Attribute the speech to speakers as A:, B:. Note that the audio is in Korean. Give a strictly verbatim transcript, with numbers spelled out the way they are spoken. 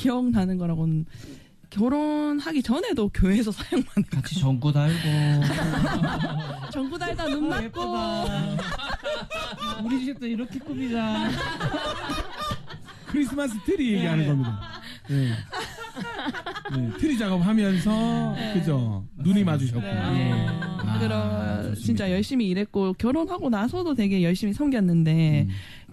A: 기억나는 거라고는 결혼하기 전에도 교회에서 사역만
B: 같이 전구 달고
A: 전구 달다 눈 맞고
B: 예쁘다. 우리 집도 이렇게 꾸미자.
C: 크리스마스 트리 얘기하는 겁니다. 네. 네, 트리 작업하면서 네. 그죠 눈이 마주셨구나.
A: 네. 아, 그러 진짜 열심히 일했고 결혼하고 나서도 되게 열심히 섬겼는데. 음.